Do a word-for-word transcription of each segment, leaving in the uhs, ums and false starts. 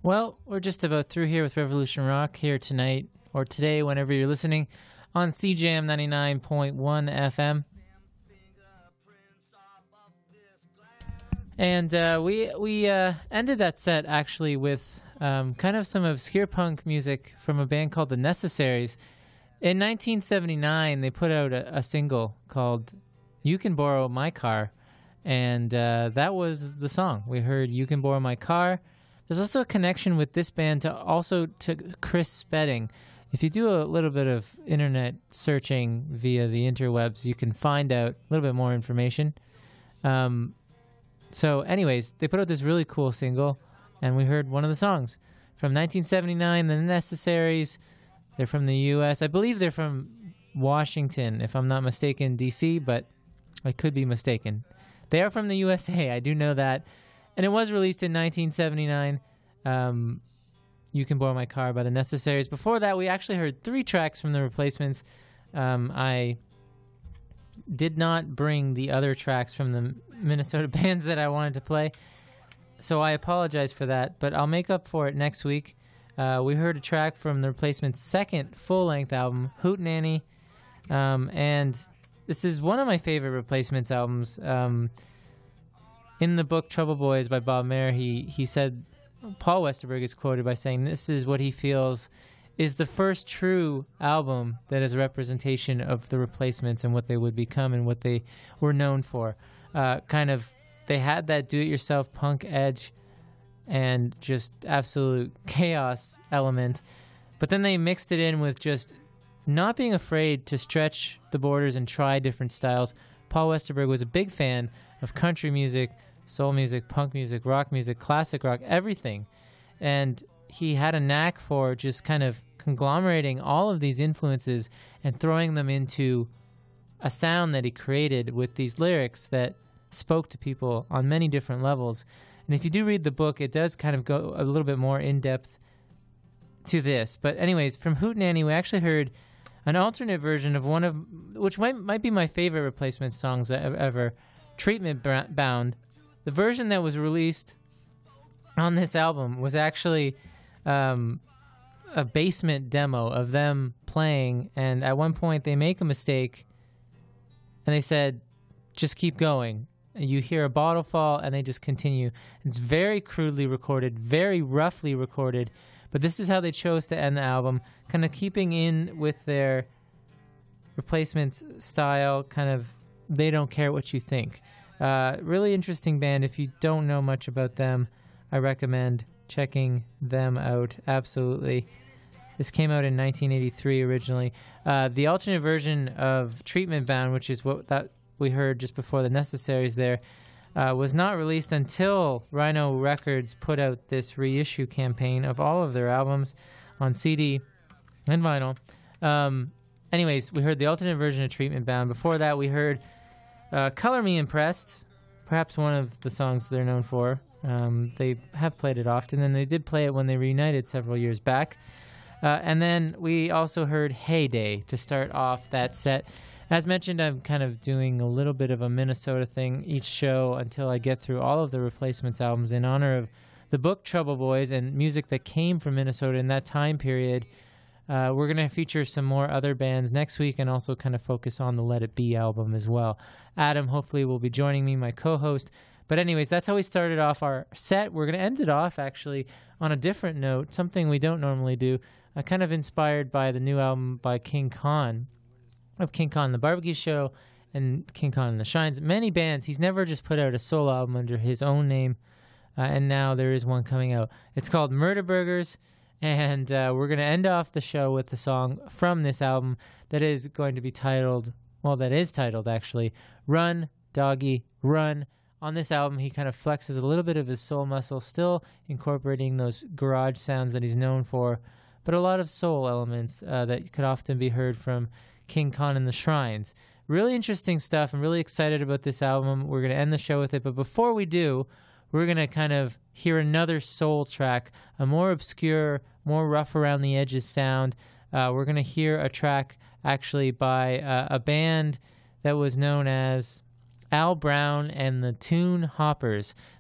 Well, we're just about through here with Revolution Rock here tonight, or today, whenever you're listening, on C J M ninety-nine point one F M. And uh, we we uh, ended that set, actually, with um, kind of some obscure punk music from a band called The Necessaries. In nineteen seventy-nine, they put out a, a single called You Can Borrow My Car, and uh, that was the song. We heard You Can Borrow My Car. There's also a connection with this band to also to Chris Spedding. If you do a little bit of internet searching via the interwebs, you can find out a little bit more information. Um, so anyways, they put out this really cool single, and we heard one of the songs. From nineteen seventy-nine, The Necessaries. They're from the U S. I believe they're from Washington, if I'm not mistaken, D C, but I could be mistaken. They are from the U S A, I do know that. And it was released in nineteen seventy-nine. Um, You Can Borrow My Car by The Necessaries. Before that, we actually heard three tracks from The Replacements. Um, I did not bring the other tracks from the Minnesota bands that I wanted to play, so I apologize for that, but I'll make up for it next week. Uh, we heard a track from The Replacements' second full-length album, Hootenanny, um, and this is one of my favorite Replacements albums. Um, in the book Trouble Boys by Bob Mayer, he, he said, Paul Westerberg is quoted by saying, this is what he feels is the first true album that is a representation of the Replacements and what they would become and what they were known for. Uh, kind of, they had that do-it-yourself punk edge and just absolute chaos element, but then they mixed it in with just not being afraid to stretch the borders and try different styles. Paul Westerberg was a big fan of country music, soul music, punk music, rock music, classic rock, everything. And he had a knack for just kind of conglomerating all of these influences and throwing them into a sound that he created with these lyrics that spoke to people on many different levels. And if you do read the book, it does kind of go a little bit more in-depth to this. But anyways, from Hootenanny, we actually heard an alternate version of one of, which might might be my favorite Replacement songs ever, Treatment Bound. The version that was released on this album was actually um, a basement demo of them playing, and at one point they make a mistake, and they said, just keep going. You hear a bottle fall, and they just continue. It's very crudely recorded, very roughly recorded, but this is how they chose to end the album, kind of keeping in with their Replacements style, kind of, they don't care what you think. Uh, really interesting band. If you don't know much about them, I recommend checking them out. Absolutely. This came out in nineteen eighty-three originally. Uh, the alternate version of Treatment Bound, which is what that we heard just before The Necessaries there, uh, was not released until Rhino Records put out this reissue campaign of all of their albums on C D and vinyl. Um, anyways, we heard the alternate version of Treatment Bound. Before that, we heard Uh, Color Me Impressed, perhaps one of the songs they're known for. Um, they have played it often, and they did play it when they reunited several years back. Uh, and then we also heard Heyday to start off that set. As mentioned, I'm kind of doing a little bit of a Minnesota thing each show until I get through all of the Replacements albums in honor of the book Trouble Boys and music that came from Minnesota in that time period. Uh, we're going to feature some more other bands next week and also kind of focus on the Let It Be album as well. Adam hopefully will be joining me, my co-host. But anyways, that's how we started off our set. We're going to end it off actually on a different note, something we don't normally do, uh, kind of inspired by the new album by King Khan, of King Khan the Barbecue Show and King Khan and the Shines. Many bands. He's never just put out a solo album under his own name, uh, and now there is one coming out. It's called Murder Burgers. And uh, we're going to end off the show with the song from this album that is going to be titled, well, that is titled, actually, Run, Doggy, Run. On this album, he kind of flexes a little bit of his soul muscle, still incorporating those garage sounds that he's known for, but a lot of soul elements uh, that could often be heard from King Khan and the Shrines. Really interesting stuff. I'm really excited about this album. We're going to end the show with it, but before we do, we're going to kind of hear another soul track, a more obscure, more rough around the edges sound. Uh, we're going to hear a track actually by uh, a band that was known as Al Brown and the Tune Hoppers.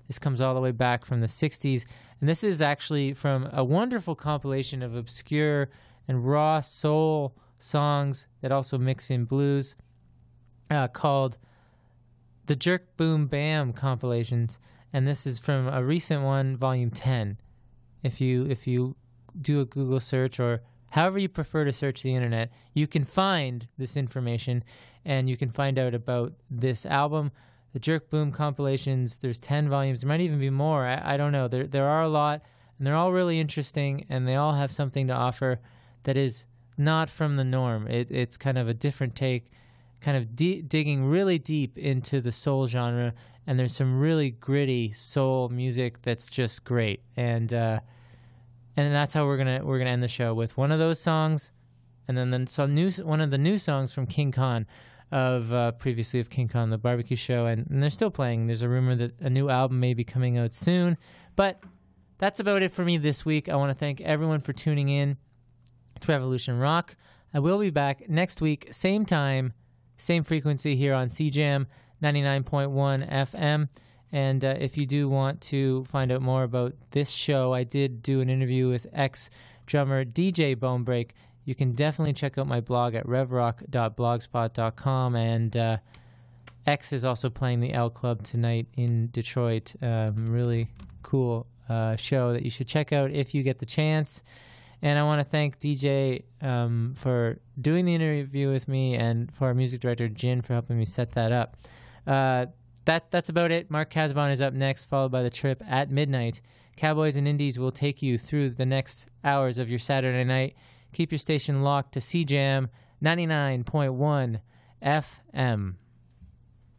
This comes all the way back from the sixties. And this is actually from a wonderful compilation of obscure and raw soul songs that also mix in blues uh, called the Jerk Boom Bam compilations. And this is from a recent one, volume ten. If you if you do a Google search or however you prefer to search the internet, you can find this information and you can find out about this album, the Jerk Boom compilations. There's ten volumes. There might even be more. I, I don't know. There there are a lot, and they're all really interesting, and they all have something to offer that is not from the norm. It, it's kind of a different take, kind of de- digging really deep into the soul genre, and there's some really gritty soul music that's just great. And uh, and that's how we're gonna we're gonna end the show with one of those songs, and then then some new one of the new songs from King Khan, of uh, previously of King Khan the Barbecue Show, and, and they're still playing. There's a rumor that a new album may be coming out soon, but that's about it for me this week. I want to thank everyone for tuning in to Revolution Rock. I will be back next week, same time, same frequency here on C Jam ninety-nine point one F M. And uh, if you do want to find out more about this show, I did do an interview with ex-drummer D J Bonebreak. You can definitely check out my blog at revrock dot blogspot dot com. And uh, X is also playing the L Club tonight in Detroit. Um, really cool uh, show that you should check out if you get the chance. And I want to thank D J um, for doing the interview with me, and for our music director, Jin, for helping me set that up. Uh, that That's about it. Mark Casbon is up next, followed by The Trip at midnight. Cowboys and Indies will take you through the next hours of your Saturday night. Keep your station locked to C Jam ninety-nine point one F M.